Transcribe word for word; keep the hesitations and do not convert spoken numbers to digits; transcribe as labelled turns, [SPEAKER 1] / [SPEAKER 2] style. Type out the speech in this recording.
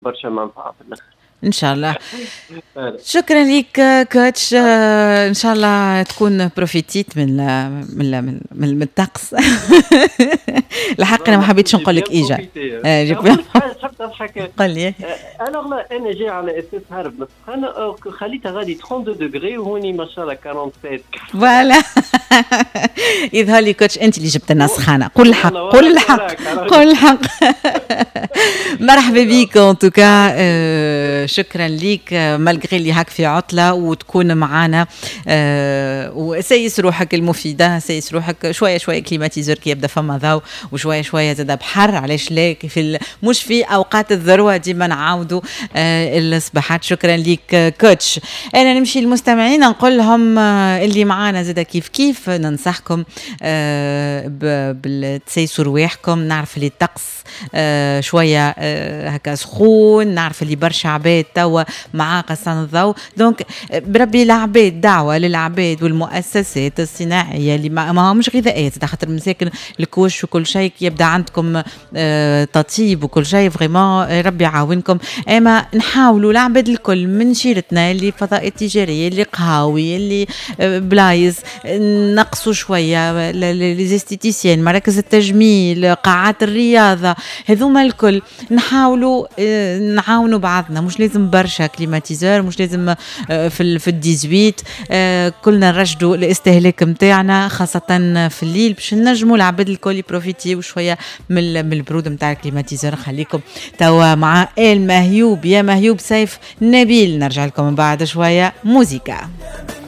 [SPEAKER 1] برشا منفعة في الآخر.
[SPEAKER 2] إن شاء الله.
[SPEAKER 1] فعلًا.
[SPEAKER 2] شكرًا ليك كوتش، آآ إن شاء الله تكون بروفيتيت من ال من ال من ال من الطقس. الحق أنا ما
[SPEAKER 1] والله
[SPEAKER 2] حبيتش
[SPEAKER 1] j'ai
[SPEAKER 2] نقول
[SPEAKER 1] bien
[SPEAKER 2] لك إيجا.
[SPEAKER 1] profité.
[SPEAKER 2] آآ جيك
[SPEAKER 1] نقول
[SPEAKER 2] بيان
[SPEAKER 1] لك حاجة تحب تضحك.
[SPEAKER 2] قُل لي.
[SPEAKER 1] alors là أنا جاي على أساس هارب من السخانة خليتها غادي ثلاثين دوغري وهوني ما شاء الله سبعة وأربعين.
[SPEAKER 2] فوالا. يظهر لي كوتش أنت اللي جبت لنا سخانة. قُل الحق،
[SPEAKER 1] والله
[SPEAKER 2] قُل
[SPEAKER 1] وراك
[SPEAKER 2] الحق،
[SPEAKER 1] وراك
[SPEAKER 2] قُل الحق. مرحبا بيك en tout cas. آآ شكرًا ليك malgré اللي هاك في عطلة وتكون معانا. آآ وسيس روحك المفيدة، سيس روحك شوية شوية كليماتيزور كي يبدا فما ضوء وشوية شوية زاد بحر، علاش لا في ال... مش في أوقات الذروة ديما نعاودوا آه الصباحات. شكرا ليك كوتش. أنا نمشي للمستمعين نقول لهم آه اللي معانا زاد كيف كيف ننصحكم آه بالتسيسوا رواحكم. نعرف اللي الطقس آه شوية آه هكا سخون، نعرف اللي برشا عباد توا مع قصان الضوء. دونك بربي العباد، دعوة للعباد والمؤسسات الصناعية اللي ما همش غذائيات، خاطر مساكن الكوش وكل شيء يبدا عندكم آه تطيب وكل شيء فريمون ربي يعاونكم. اما نحاولوا العباد الكل من شيرتنا اللي فضاء التجاريه اللي قهاوي اللي آه بلايص نقصوا شويه لي زيستيتيسيان، مراكز التجميل، قاعات الرياضه، هذوما الكل نحاولوا آه نعاونوا بعضنا. مش لازم برشا كليماتيزور، مش لازم آه في في الديزويت. آه كلنا نرشدوا الاستهلاك متاعنا خاصه في الليل باش نجموا العباد الكل يبروفيتي وشويه من من البرود نتاع الكليماتيزور. خليكم توا مع المهيوب يا مهيوب سيف نبيل. نرجع لكم من بعد شويه موسيقى.